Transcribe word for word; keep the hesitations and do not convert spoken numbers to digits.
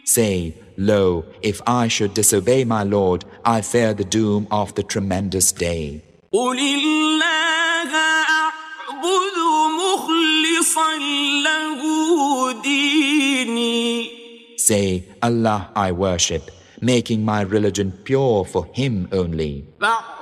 Say, lo, if I should disobey my Lord, I fear the doom of the tremendous day. قل الله أعبد مخلصا له ديني. Say, Allah I worship, making my religion pure for Him only.